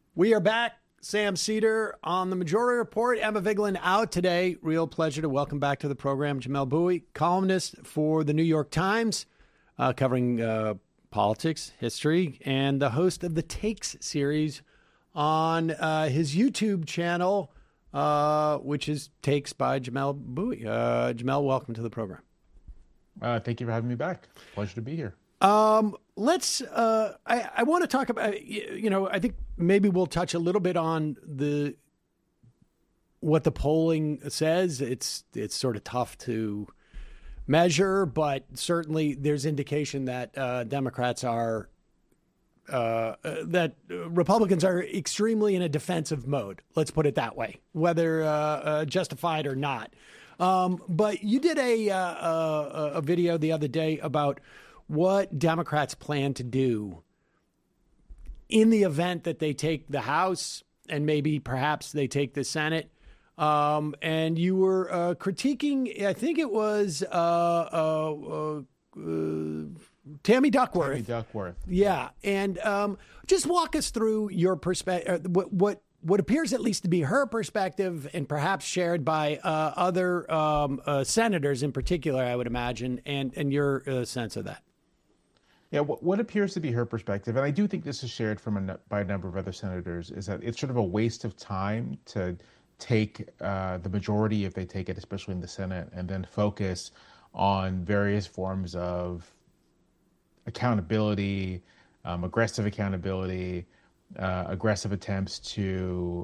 We are back. Sam Seder on the Majority Report. Emma Vigeland out today. Real pleasure to welcome back to the program Jamelle Bouie, columnist for the New York Times, covering politics, history, and the host of the Takes series on his YouTube channel, which is Takes by Jamelle Bouie. Jamelle, welcome to the program. Thank you for having me back. Pleasure to be here. I want to talk about, I think maybe we'll touch a little bit on what the polling says. It's sort of tough to measure, but certainly there's indication that Democrats are, that Republicans are extremely in a defensive mode. Let's put it that way, whether justified or not. But you did a video the other day about what Democrats plan to do in the event that they take the House and maybe perhaps they take the Senate. And you were critiquing, I think it was Tammy Duckworth. Tammy Duckworth. Yeah. And just walk us through your perspective, what appears at least to be her perspective and perhaps shared by other senators in particular, I would imagine, and your sense of that. Yeah, what appears to be her perspective, and I do think this is shared by a number of other senators, is that it's sort of a waste of time to take the majority, if they take it, especially in the Senate, and then focus on various forms of accountability, aggressive accountability, aggressive attempts to,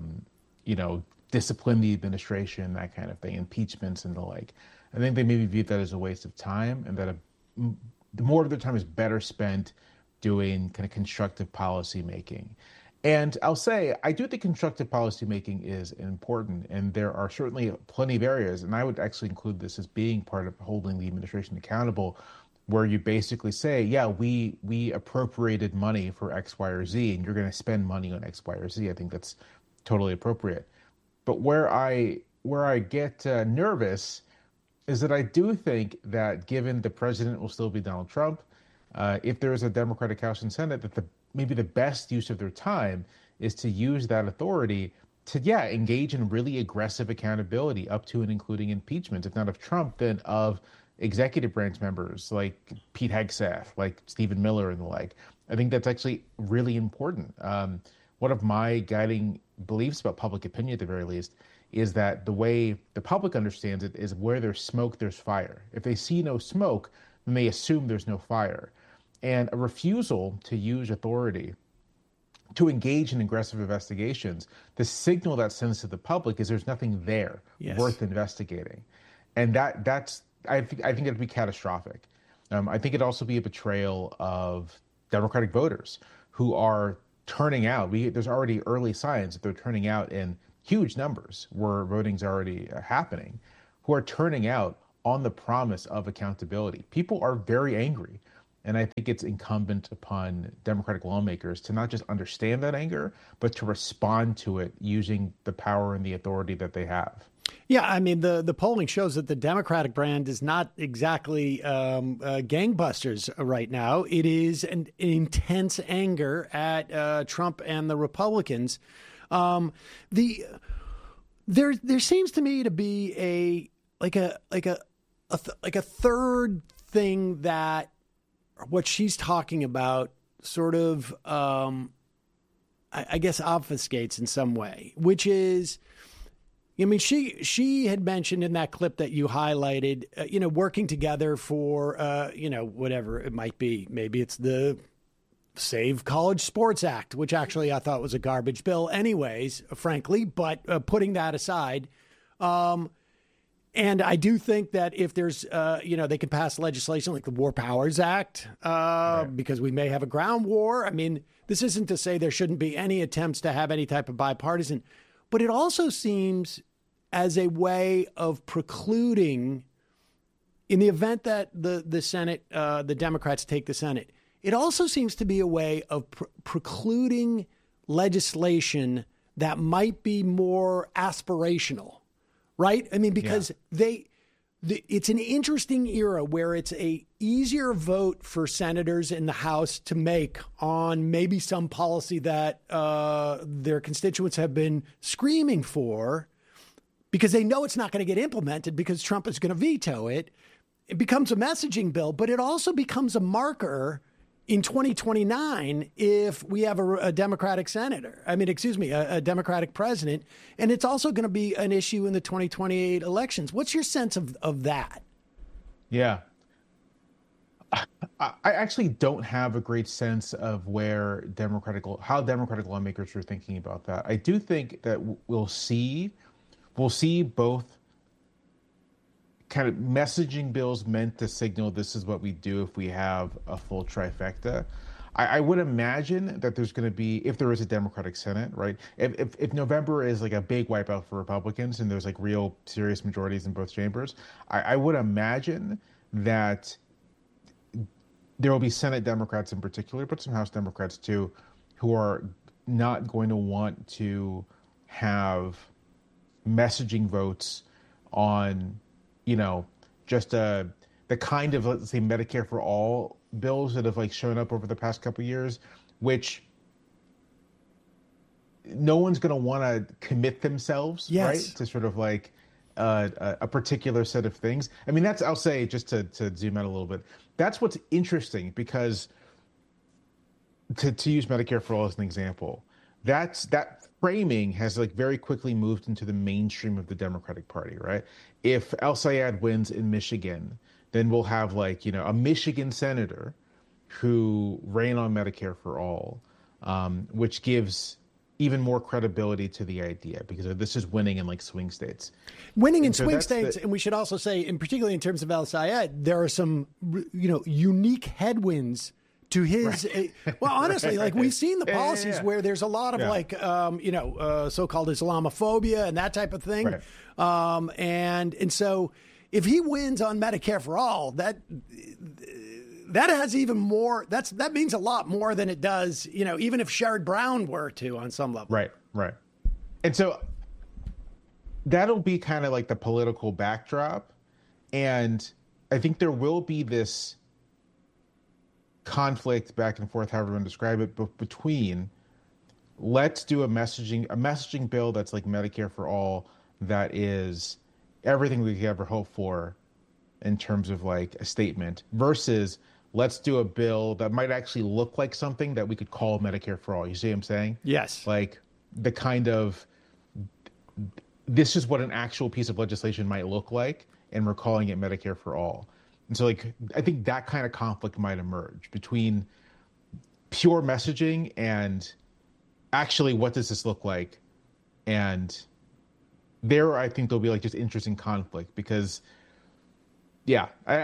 discipline the administration, that kind of thing, impeachments and the like. I think they maybe view that as a waste of time, and that the more of their time is better spent doing kind of constructive policy making. And I'll say, I do think constructive policy making is important, and there are certainly plenty of areas, and I would actually include this as being part of holding the administration accountable, where you basically say, yeah, we appropriated money for X, Y, or Z, and you're going to spend money on X, Y, or Z. I think that's totally appropriate. But where I get nervous is that I do think that, given the president will still be Donald Trump, if there is a Democratic House and Senate, that maybe the best use of their time is to use that authority to, engage in really aggressive accountability up to and including impeachment, if not of Trump, then of executive branch members like Pete Hegseth, like Stephen Miller and the like. I think that's actually really important. One of my guiding beliefs about public opinion, at the very least, is that the way the public understands it is, where there's smoke, there's fire. If they see no smoke, then they assume there's no fire. And a refusal to use authority to engage in aggressive investigations, the signal that sends to the public is there's nothing there worth investigating. And that's I think it'd be catastrophic. I think it'd also be a betrayal of Democratic voters who are turning out. There's already early signs that they're turning out in huge numbers where voting's already happening, who are turning out on the promise of accountability. People are very angry. And I think it's incumbent upon Democratic lawmakers to not just understand that anger, but to respond to it using the power and the authority that they have. Yeah, I mean, the polling shows that the Democratic brand is not exactly gangbusters right now. It is an intense anger at Trump and the Republicans. There seems to me to be a third thing that what she's talking about sort of, I guess, obfuscates in some way, which is, I mean, she had mentioned in that clip that you highlighted, working together for, whatever it might be. Maybe it's the Save College Sports Act, which actually I thought was a garbage bill anyways, frankly, but putting that aside, and I do think that if there's, they could pass legislation like the War Powers Act, because we may have a ground war. I mean, this isn't to say there shouldn't be any attempts to have any type of bipartisan, but it also seems as a way of precluding, in the event that the Senate, the Democrats take the Senate, it also seems to be a way of precluding legislation that might be more aspirational. Right. I mean, because it's an interesting era where it's a easier vote for senators in the House to make on maybe some policy that their constituents have been screaming for because they know it's not going to get implemented because Trump is going to veto it. It becomes a messaging bill, but it also becomes a marker in 2029 if we have a Democratic senator. A Democratic president. And it's also going to be an issue in the 2028 elections. What's your sense of that? Yeah. I actually don't have a great sense of how Democratic lawmakers are thinking about that. I do think that we'll see both kind of messaging bills meant to signal this is what we do if we have a full trifecta. I would imagine that there's going to be, if there is a Democratic Senate, right? If November is like a big wipeout for Republicans and there's like real serious majorities in both chambers, I would imagine that there will be Senate Democrats in particular, but some House Democrats too, who are not going to want to have messaging votes on, just the kind of, let's say, Medicare for all bills that have like shown up over the past couple of years, which no one's going to want to commit themselves, right, to sort of like a particular set of things. I mean, I'll say, just to zoom out a little bit, that's what's interesting, because to use Medicare for all as an example, that framing has like very quickly moved into the mainstream of the Democratic Party, right? If El Sayed wins in Michigan, then we'll have like, a Michigan senator who ran on Medicare for all, which gives even more credibility to the idea, because this is winning in like swing states. Winning in swing states, and we should also say, and particularly in terms of El Sayed, there are some, unique headwinds to his, well, honestly, like we've seen the policies where there's a lot of so-called Islamophobia and that type of thing. Right. And so if he wins on Medicare for all, that has even more, that means a lot more than it does, even if Sherrod Brown were to on some level. Right. And so that'll be kind of like the political backdrop. And I think there will be this conflict back and forth, however you want to describe it, but between let's do a messaging bill that's like Medicare for all, that is everything we could ever hope for in terms of like a statement, versus let's do a bill that might actually look like something that we could call Medicare for all. You see what I'm saying? Yes. Like the kind of, this is what an actual piece of legislation might look like, and we're calling it Medicare for all. And so, like, I think that kind of conflict might emerge between pure messaging and actually what does this look like. And there, I think there'll be like just interesting conflict because, yeah.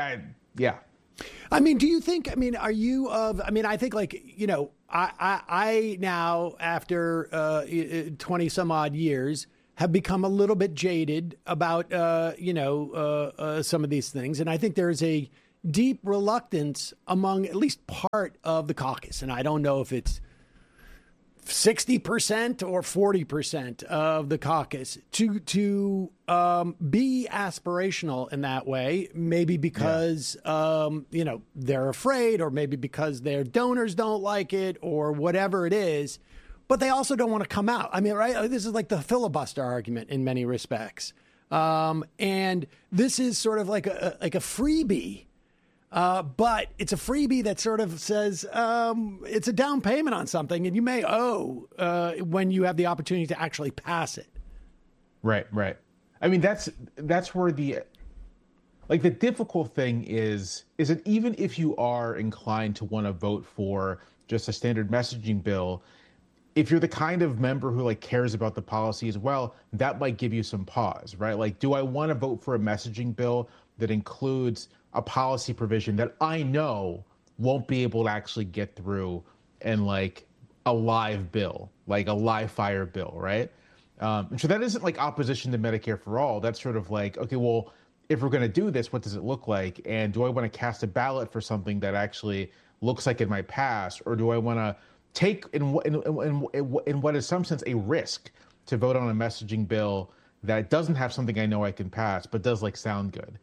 I mean, do you think, are you of, I think like, I now after 20 some odd years have become a little bit jaded about, some of these things. And I think there's a deep reluctance among at least part of the caucus. And I don't know if it's 60% or 40% of the caucus to be aspirational in that way, maybe because, they're afraid, or maybe because their donors don't like it, or whatever it is. But they also don't want to come out. Right? This is like the filibuster argument in many respects. And this is sort of like a freebie. But it's a freebie that sort of says it's a down payment on something, and you may owe when you have the opportunity to actually pass it. Right. I mean, that's where the difficult thing is that even if you are inclined to want to vote for just a standard messaging bill, if you're the kind of member who like cares about the policy as well, that might give you some pause, right? Like, do I want to vote for a messaging bill that includes a policy provision that I know won't be able to actually get through in like a live bill, like a live fire bill, right? And so that isn't like opposition to Medicare for all. That's sort of like, okay, well, if we're going to do this, what does it look like? And do I want to cast a ballot for something that actually looks like it might pass? Or do I want to take in what is some sense a risk to vote on a messaging bill that doesn't have something I know I can pass, but does like sound good?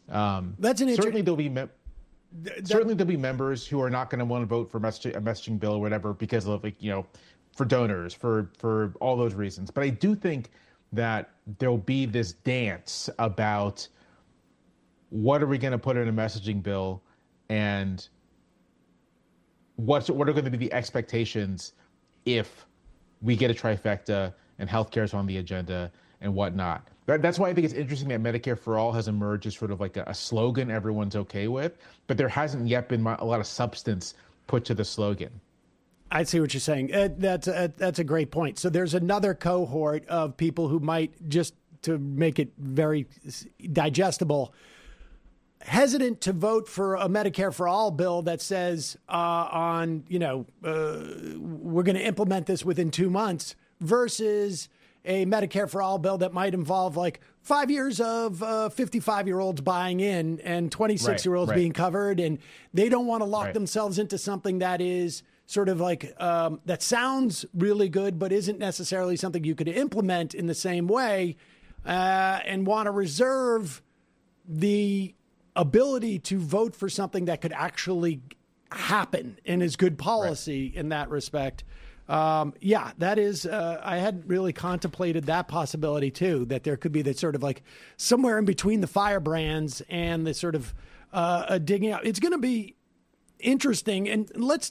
That's an certainly there'll be certainly there'll be members who are not going to want to vote for a messaging bill or whatever because of for donors, for all those reasons. But I do think that there'll be this dance about what are we going to put in a messaging bill and what are going to be the expectations if we get a trifecta and healthcare is on the agenda and whatnot. That's why I think it's interesting that Medicare for All has emerged as sort of like a slogan everyone's okay with, but there hasn't yet been a lot of substance put to the slogan. I see what you're saying. That's a great point. So there's another cohort of people who might, just to make it very digestible, hesitant to vote for a Medicare for All bill that says we're going to implement this within 2 months versus a Medicare for All bill that might involve like 5 years of 55-year-olds buying in and 26-year-olds being covered. And they don't want to lock themselves into something that is sort of like that sounds really good, but isn't necessarily something you could implement in the same way, and want to reserve the ability to vote for something that could actually happen and is good policy in that respect. That is, I hadn't really contemplated that possibility too, that there could be that sort of like somewhere in between the firebrands and the sort of digging out. It's going to be interesting. And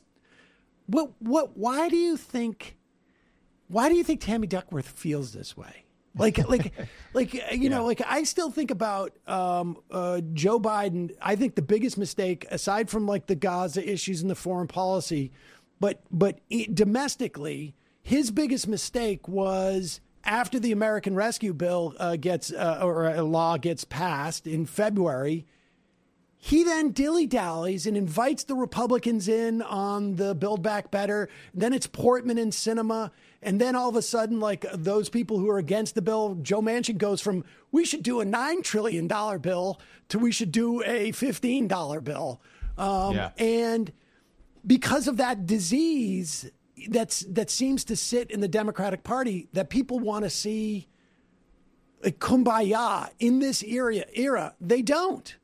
why do you think Tammy Duckworth feels this way? Like I still think about Joe Biden. I think the biggest mistake, aside from like the Gaza issues and the foreign policy, but domestically, his biggest mistake was after the American Rescue Bill or a law gets passed in February. He then dilly-dallies and invites the Republicans in on the Build Back Better. Then it's Portman and Sinema. And then all of a sudden, like those people who are against the bill, Joe Manchin goes from, we should do a $9 trillion bill to we should do a $15 bill. And because of that disease that seems to sit in the Democratic Party, that people want to see a kumbaya in this era, they don't.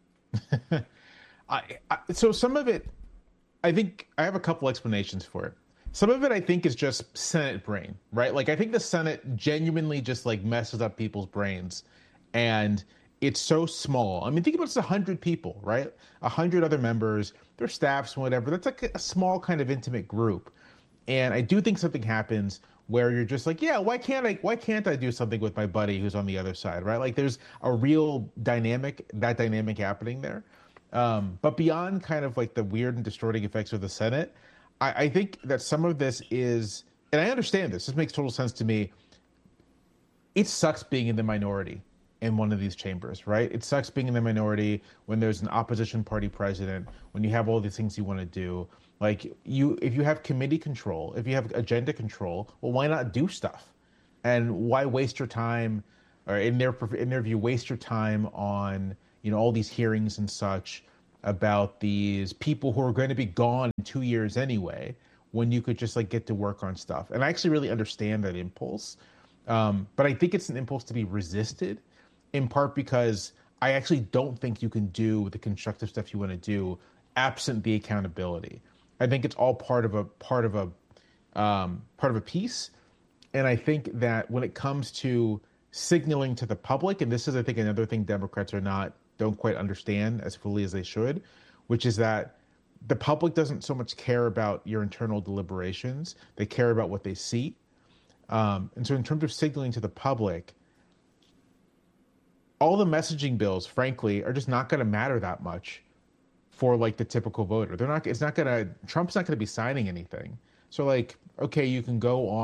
So some of it, I think I have a couple explanations for it. Some of it I think is just Senate brain, right? Like I think the Senate genuinely just like messes up people's brains, and it's so small. I mean, think about it's 100 people, right? 100 other members, their staffs, whatever. That's like a small kind of intimate group. And I do think something happens where you're just like, yeah, why can't I do something with my buddy who's on the other side, right? Like there's a real dynamic happening there. But beyond kind of like the weird and distorting effects of the Senate, I think that some of this is, and I understand this makes total sense to me. It sucks being in the minority in one of these chambers, right? It sucks being in the minority when there's an opposition party president, when you have all these things you want to do. Like if you have committee control, if you have agenda control, well, why not do stuff? And why waste your time, or in their view, waste your time on, all these hearings and such about these people who are going to be gone in 2 years anyway, when you could just like get to work on stuff. And I actually really understand that impulse. But I think it's an impulse to be resisted, in part because I actually don't think you can do the constructive stuff you want to do absent the accountability. I think it's all part of a piece. And I think that when it comes to signaling to the public, and this is, I think, another thing Democrats don't quite understand as fully as they should, which is that the public doesn't so much care about your internal deliberations. They care about what they see. And so in terms of signaling to the public, all the messaging bills, frankly, are just not going to matter that much for like the typical voter. Trump's not going to be signing anything. So like, okay, you can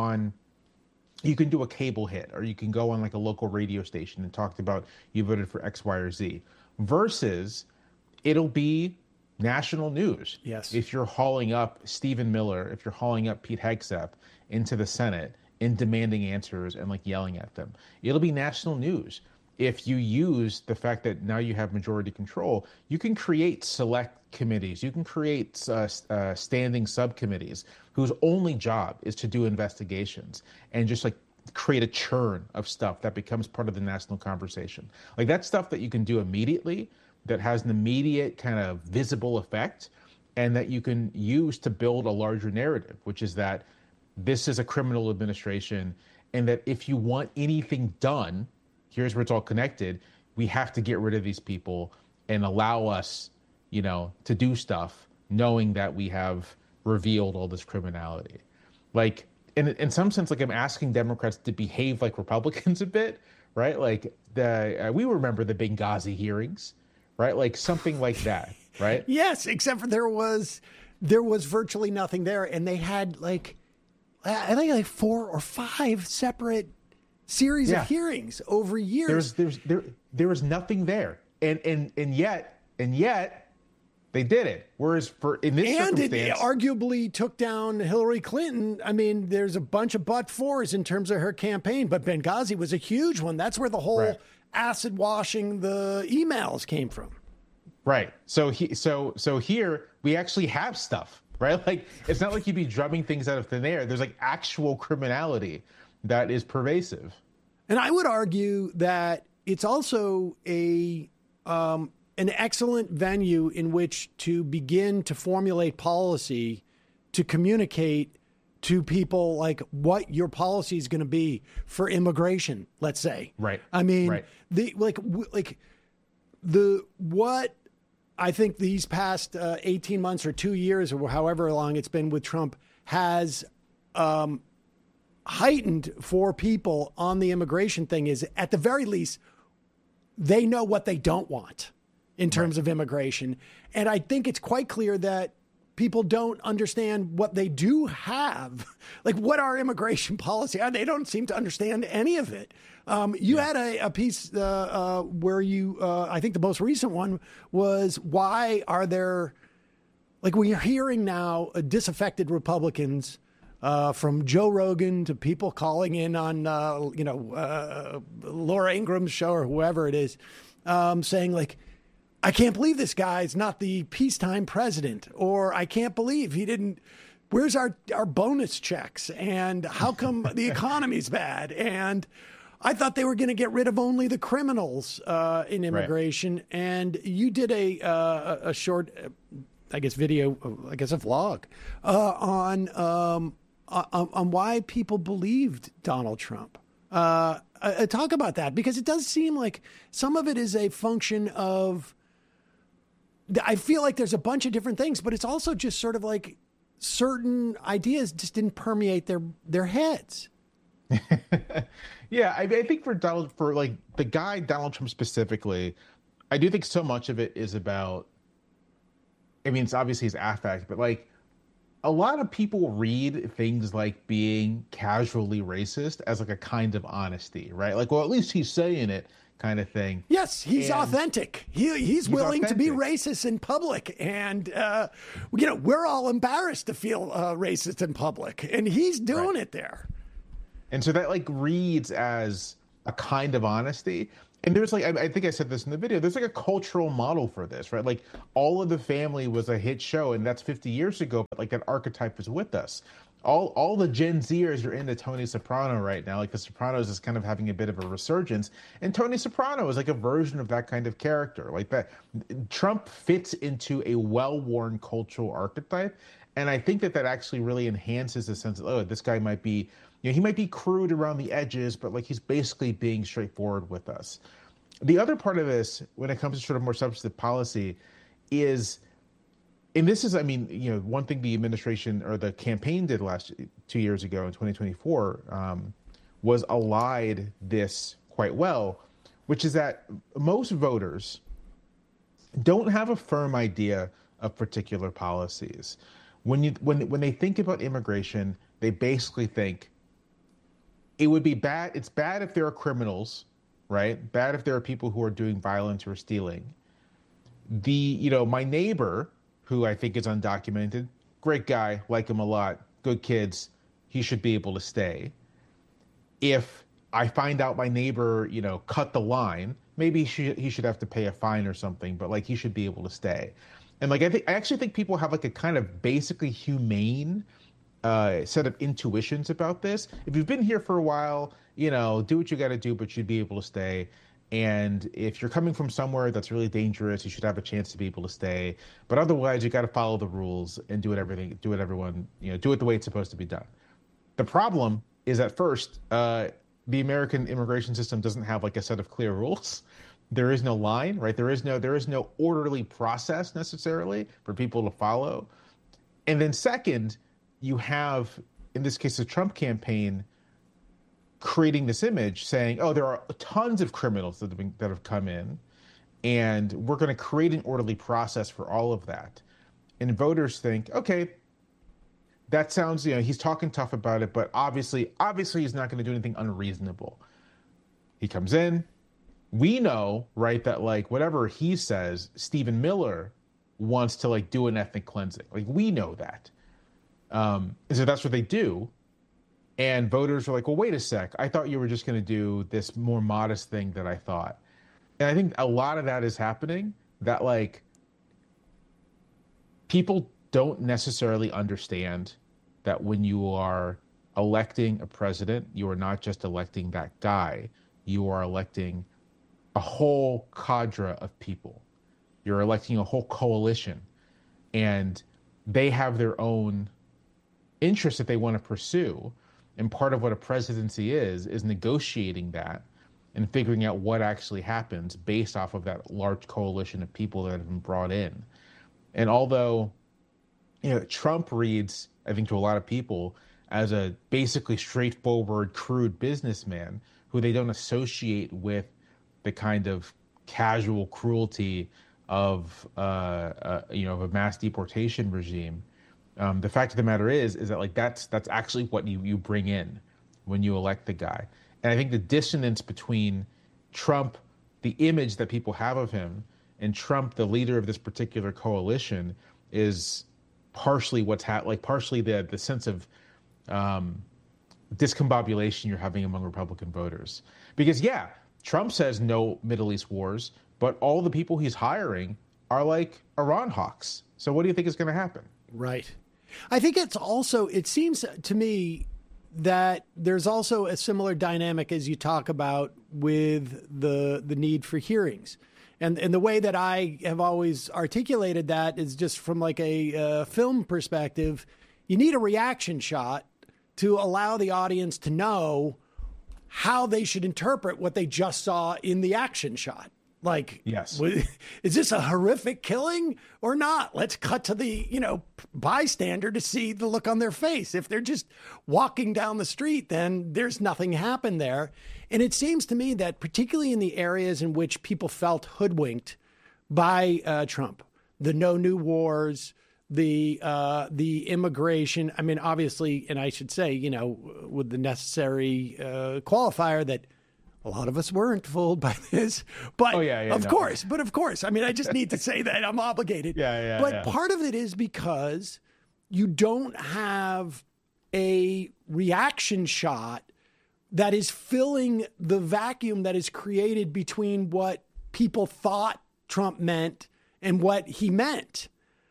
do a cable hit, or you can go on like a local radio station and talk about you voted for X, Y, or Z, versus it'll be national news. Yes. If you're hauling up Stephen Miller, if you're hauling up Pete Hegseth into the Senate and demanding answers and like yelling at them, it'll be national news. If you use the fact that now you have majority control, you can create select committees. You can create standing subcommittees whose only job is to do investigations and just like create a churn of stuff that becomes part of the national conversation. Like that's stuff that you can do immediately, that has an immediate kind of visible effect, and that you can use to build a larger narrative, which is that this is a criminal administration, and that if you want anything done, here's where it's all connected. We have to get rid of these people and allow us, to do stuff, knowing that we have revealed all this criminality. Like, in some sense, like I'm asking Democrats to behave like Republicans a bit, right? Like we remember the Benghazi hearings, right? Like something like that, right? Yes, except for there was virtually nothing there, and they had I think 4 or 5 separate series of hearings over years. There was nothing there, and yet they did it. Whereas in this circumstance, it arguably took down Hillary Clinton. I mean, there's a bunch of but-fors in terms of her campaign, but Benghazi was a huge one. That's where the whole acid washing the emails came from. Right. So here we actually have stuff, right? Like it's not like you'd be drumming things out of thin air. There's like actual criminality that is pervasive. And I would argue that it's also an excellent venue in which to begin to formulate policy, to communicate to people like what your policy is going to be for immigration, let's say. Right. I mean, right. What I think these past 18 months or 2 years or however long it's been with Trump has heightened for people on the immigration thing is, at the very least, they know what they don't want in terms of immigration. And I think it's quite clear that people don't understand what they do have, like what our immigration policy are. They don't seem to understand any of it. You had a piece where you, I think the most recent one was, why are there, like we're hearing now disaffected Republicans from Joe Rogan to people calling in on, Laura Ingram's show or whoever it is, saying like, I can't believe this guy's not the peacetime president, or I can't believe he didn't. Where's our bonus checks? And how come the economy's bad? And I thought they were going to get rid of only the criminals in immigration. Right. And you did a short, video, a vlog on why people believed Donald Trump. Talk about that, because it does seem like some of it is a function of, I feel like there's a bunch of different things, but it's also just sort of like certain ideas just didn't permeate their heads. Yeah, I think for the guy Donald Trump specifically, I do think so much of it is about, I mean, it's obviously his affect, but like a lot of people read things like being casually racist as like a kind of honesty, right? Like, well, at least he's saying it, kind of thing. Yes, he's authentic. He's willing to be racist in public. And, we're all embarrassed to feel racist in public. And he's doing it there. And so that like reads as a kind of honesty. And there's like, I think I said this in the video, there's like a cultural model for this, right? Like All of the Family was a hit show, and that's 50 years ago, but like that archetype is with us. All the Gen Zers are into Tony Soprano right now. Like The Sopranos is kind of having a bit of a resurgence, and Tony Soprano is like a version of that kind of character. Like that, Trump fits into a well-worn cultural archetype, and I think that actually really enhances the sense of, oh, this guy might be, he might be crude around the edges, but like he's basically being straightforward with us. The other part of this, when it comes to sort of more substantive policy, is, and this is, I mean, one thing the administration or the campaign did 2 years ago in 2024 was allied this quite well, which is that most voters don't have a firm idea of particular policies. When they think about immigration, they basically think it would be bad. It's bad if there are criminals, right? Bad if there are people who are doing violence or stealing. My neighbor, who I think is undocumented, great guy, like him a lot, good kids, he should be able to stay. If I find out my neighbor, cut the line, maybe he should have to pay a fine or something, but like he should be able to stay. And like I actually think people have like a kind of basically humane set of intuitions about this. If you've been here for a while, do what you got to do, but you'd be able to stay. And if you're coming from somewhere that's really dangerous, you should have a chance to be able to stay. But otherwise, you got to follow the rules and do it the way it's supposed to be done. The problem is at first, the American immigration system doesn't have like a set of clear rules. There is no line, right? There is no orderly process necessarily for people to follow. And then second, you have, in this case, the Trump campaign creating this image saying, oh, there are tons of criminals that have come in, and we're going to create an orderly process for all of that. And voters think, okay, that sounds, he's talking tough about it, but obviously he's not going to do anything unreasonable. He comes in. We know, right, that like whatever he says, Stephen Miller wants to like do an ethnic cleansing. Like we know that. So that's what they do. And voters are like, well, wait a sec. I thought you were just going to do this more modest thing that I thought. And I think a lot of that is happening, that like people don't necessarily understand that when you are electing a president, you are not just electing that guy. You are electing a whole cadre of people. You're electing a whole coalition. And they have their own interests that they want to pursue. And part of what a presidency is negotiating that and figuring out what actually happens based off of that large coalition of people that have been brought in. And although, Trump reads, I think, to a lot of people as a basically straightforward, crude businessman who they don't associate with the kind of casual cruelty of, a mass deportation regime. The fact of the matter is that like that's actually what you bring in when you elect the guy. And I think the dissonance between Trump, the image that people have of him, and Trump, the leader of this particular coalition, is partially partially the sense of discombobulation you're having among Republican voters. Because yeah, Trump says no Middle East wars, but all the people he's hiring are like Iran hawks. So what do you think is going to happen? Right. I think it seems to me that there's also a similar dynamic as you talk about with the need for hearings. And the way that I have always articulated that is just from like a film perspective. You need a reaction shot to allow the audience to know how they should interpret what they just saw in the action shot. Like, yes, is this a horrific killing or not? Let's cut to the, bystander to see the look on their face. If they're just walking down the street, then there's nothing happened there. And it seems to me that particularly in the areas in which people felt hoodwinked by Trump, the no new wars, the immigration. I mean, obviously, and I should say, with the necessary qualifier that a lot of us weren't fooled by this, but of course. I mean, I just need to say that I'm obligated. But part of it is because you don't have a reaction shot that is filling the vacuum that is created between what people thought Trump meant and what he meant.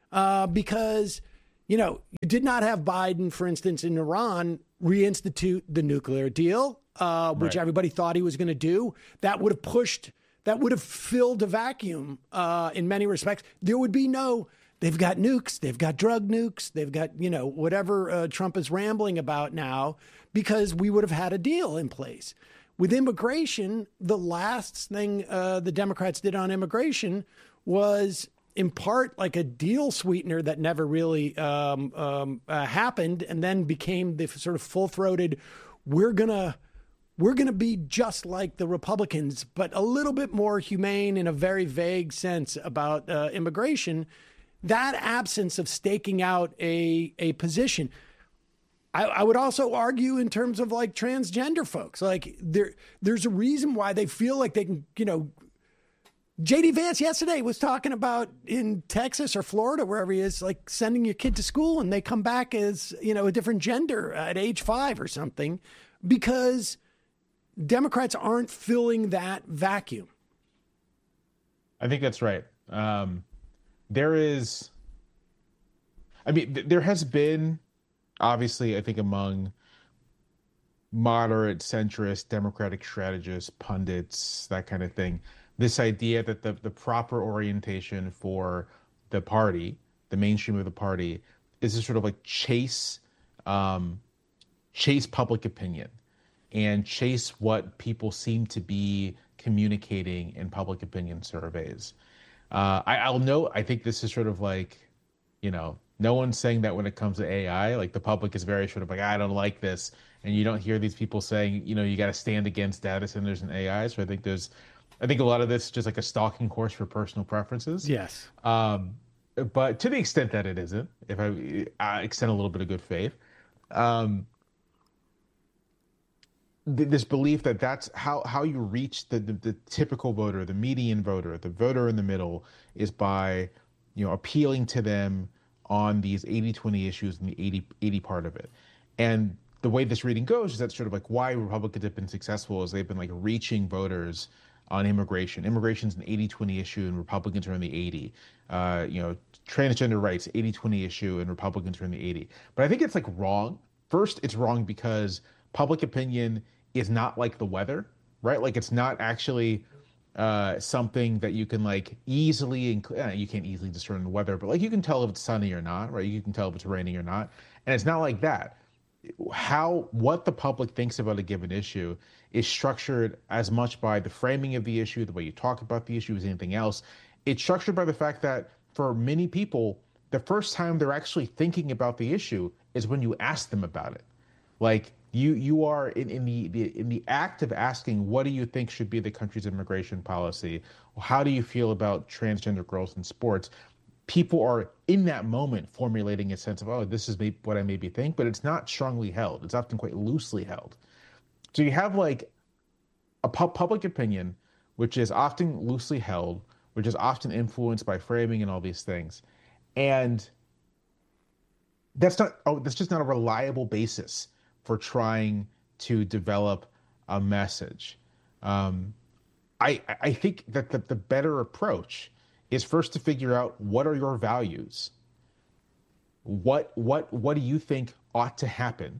Because, you did not have Biden, for instance, in Iran, reinstitute the nuclear deal. Which everybody thought he was going to do. That would have filled a vacuum in many respects. There would be they've got nukes, they've got drug nukes, they've got, whatever Trump is rambling about now, because we would have had a deal in place. With immigration, the last thing the Democrats did on immigration was in part like a deal sweetener that never really happened, and then became the sort of full-throated, we're going to be just like the Republicans, but a little bit more humane in a very vague sense about immigration. That absence of staking out a position. I would also argue in terms of like transgender folks, like there's a reason why they feel like they can, J.D. Vance yesterday was talking about in Texas or Florida, wherever he is, like sending your kid to school and they come back as, a different gender at age 5 or something, because Democrats aren't filling that vacuum. I think that's right. There has been obviously, I think among moderate, centrist, democratic strategists, pundits, that kind of thing, this idea that the proper orientation for the party, the mainstream of the party, is to sort of like um, chase public opinion and chase what people seem to be communicating in public opinion surveys. I'll note, I think this is sort of like, no one's saying that when it comes to AI. Like the public is very sort of like, I don't like this. And you don't hear these people saying, you got to stand against data centers and AI. So I think a lot of this is just like a stalking horse for personal preferences. Yes. But to the extent that it isn't, if I extend a little bit of good faith, um, this belief that that's how you reach the typical voter, the median voter, the voter in the middle, is by appealing to them on these 80-20 issues and the 80 part of it. And the way this reading goes is that sort of like why Republicans have been successful is they've been like reaching voters on immigration. Immigration's an 80-20 issue and Republicans are in the 80. Transgender rights, 80-20 issue and Republicans are in the 80. But I think it's like wrong. First, it's wrong because public opinion is not like the weather, right? Like it's not actually something that you can like easily, you can't easily discern the weather, but like you can tell if it's sunny or not, right? You can tell if it's raining or not. And it's not like that. What the public thinks about a given issue is structured as much by the framing of the issue, the way you talk about the issue, as anything else. It's structured by the fact that for many people, the first time they're actually thinking about the issue is when you ask them about it. Like you are in the act of asking, what do you think should be the country's immigration policy? How do you feel about transgender girls in sports? People are in that moment formulating a sense of, oh, this is what I maybe think, but it's not strongly held. It's often quite loosely held. So you have like a public opinion, which is often loosely held, which is often influenced by framing and all these things. And that's just not a reliable basis for trying to develop a message. I think that the better approach is first to figure out what are your values. What do you think ought to happen?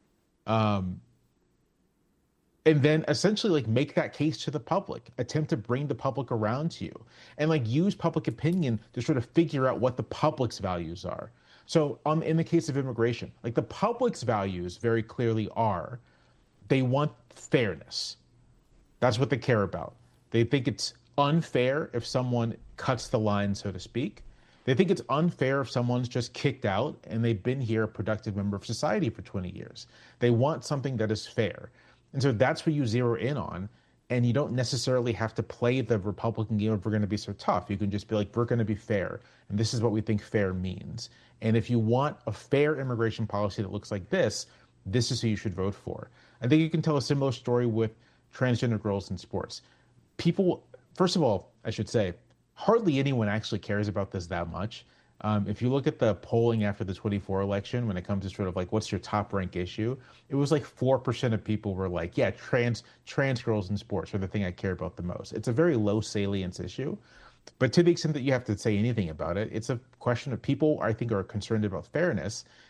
And then essentially like make that case to the public, attempt to bring the public around to you and like use public opinion to sort of figure out what the public's values are. So in the case of immigration, like the public's values very clearly are, they want fairness. That's what they care about. They think it's unfair if someone cuts the line, so to speak. They think it's unfair if someone's just kicked out and they've been here a productive member of society for 20 years. They want something that is fair. And so that's what you zero in on. And you don't necessarily have to play the Republican game if we're going to be so tough. You can just be like, we're going to be fair. And this is what we think fair means. And if you want a fair immigration policy that looks like this is who you should vote for. I think you can tell a similar story with transgender girls in sports. People, first of all, I should say, hardly anyone actually cares about this that much. If you look at the polling after the 24 election, when it comes to sort of like what's your top rank issue, it was like 4% of people were like, yeah, trans girls in sports are the thing I care about the most. It's a very low salience issue. But to the extent that you have to say anything about it, it's a question of people, I think, are concerned about fairness.